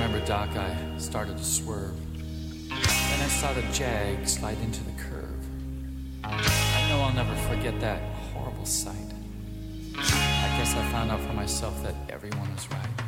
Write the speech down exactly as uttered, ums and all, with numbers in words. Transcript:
remember, Doc, I started to swerve. Then I saw the Jag slide into the curve. I know I'll never forget that horrible sight. I guess I found out for myself that everyone was right.